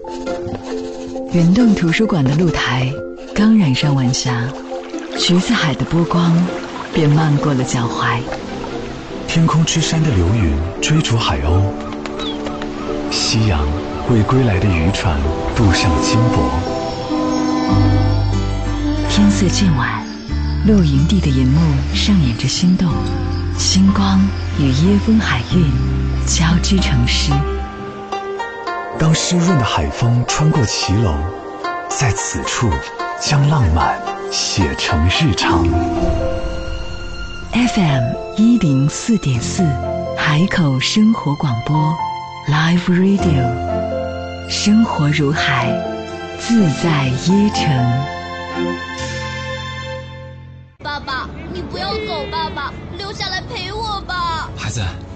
圆洞图书馆的露台刚染上晚霞，橘子海的波光便漫过了脚踝。 天空之山的流云追逐海鸥，夕阳为归来的渔船镀上了金箔。 天色渐晚，露营地的银幕上演着心动，星光与椰风海韵交织成诗。 当湿润的海风穿过骑楼，在此处将浪漫写成日常。 FM104.4 海口生活广播 Live Radio， 生活如海，自在椰城。 爸爸，你不要走，爸爸，留下来陪我吧。 孩子，